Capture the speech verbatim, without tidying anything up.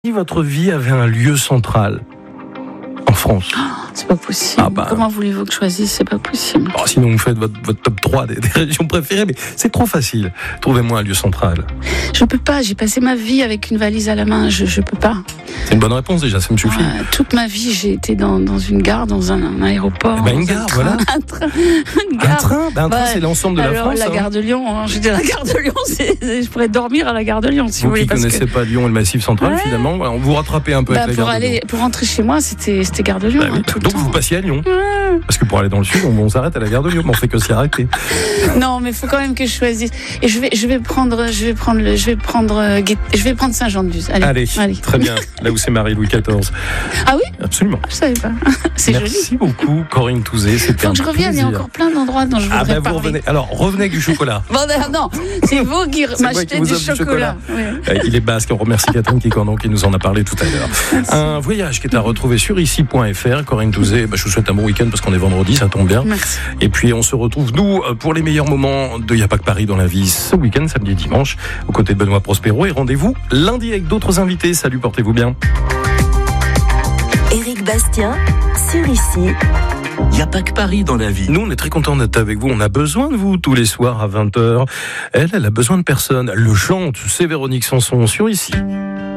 Si votre vie avait un lieu central en France. Oh, c'est pas possible. Ah bah, Comment voulez-vous que je choisisse? C'est pas possible. oh, sinon, vous faites votre, votre top trois des, des régions préférées, mais c'est trop facile. Trouvez-moi un lieu central. Je peux pas. J'ai passé ma vie avec une valise à la main. Je, je peux pas. C'est une bonne réponse déjà, ça me suffit. Euh, toute ma vie, j'ai été dans, dans une gare, dans un, un aéroport. Eh ben, une dans gare, un train, voilà. Un train. Une gare. Un train, ben, un train, Ouais. c'est l'ensemble de la Alors, France. la hein. gare de Lyon. Hein. J'étais à la gare de Lyon. C'est, c'est- je pourrais dormir à la gare de Lyon, si vous, Vous voulez. qui parce connaissez que, pas Lyon et le Massif central, Ouais. finalement, voilà, on vous rattrapez un peu bah, avec la pour gare de aller, Lyon. pour rentrer chez moi, c'était, c'était gare de Lyon. Bah oui. hein, tout le Donc temps. vous passiez à Lyon. Ouais. Parce que pour aller dans le sud, on, on s'arrête à la gare de Lyon, mais on fait que s'y arrêter. Non, mais il faut quand même que je choisisse. Et je vais, je vais prendre, je vais prendre, le, je vais prendre, euh, Gué- je vais prendre Saint-Jean-de-Luz. Allez, Allez, très bien. Là où c'est Marie-Louis quatorze. Ah oui, Absolument. je savais pas. C'est joli. Merci beaucoup, Corinne Touzé. C'était Faut un que je revienne. Il y a plaisir. encore plein d'endroits dont je voudrais Ah ben vous parler. revenez. Alors revenez avec du chocolat. Bon, ben, non, c'est vous qui C'est moi qui m'achetez vous du offre du chocolat. Oui. Euh, Il est basque, on remercie Catherine Kikandon qui nous en a parlé tout à l'heure. Un voyage qui est à retrouver sur ici point f r. Corinne Touzé, bah, je vous souhaite un bon week-end parce qu'on est vendredi, ça tombe bien. Merci. Et puis on se retrouve, nous, pour les meilleurs moments de Y'a pas que Paris dans la vie ce week-end, samedi et dimanche, aux côtés de Benoît Prospero. Et rendez-vous lundi avec d'autres invités. Salut, portez-vous bien. Éric Bastien, sur ici. Il n'y a pas que Paris dans la vie. Nous, on est très contents d'être avec vous. On a besoin de vous tous les soirs à vingt heures. Elle, elle a besoin de personne. Elle le chante, c'est Véronique Sanson sur ici.